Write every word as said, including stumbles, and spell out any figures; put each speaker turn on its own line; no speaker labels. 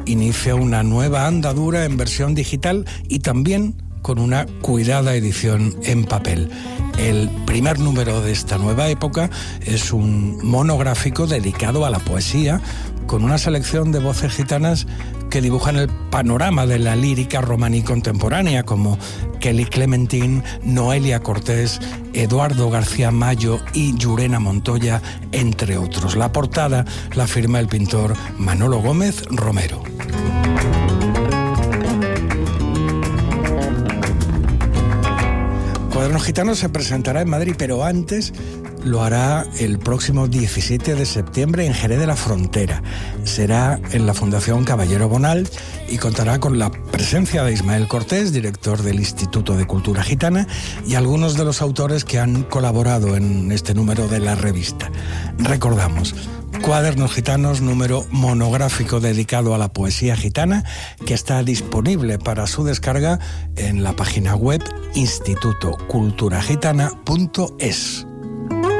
inicia una nueva andadura en versión digital y también con una cuidada edición en papel. El primer número de esta nueva época es un monográfico dedicado a la poesía, con una selección de voces gitanas que dibujan el panorama de la lírica romaní contemporánea, como Kelly Clementine, Noelia Cortés, Eduardo García Mayo y Llurena Montoya, entre otros. La portada la firma el pintor Manolo Gómez Romero. Cuadernos Gitanos se presentará en Madrid, pero antes lo hará el próximo diecisiete de septiembre en Jerez de la Frontera. Será en la Fundación Caballero Bonal y contará con la presencia de Ismael Cortés, director del Instituto de Cultura Gitana, y algunos de los autores que han colaborado en este número de la revista. Recordamos, Cuadernos Gitanos, número monográfico dedicado a la poesía gitana, que está disponible para su descarga en la página web instituto cultura gitana punto es.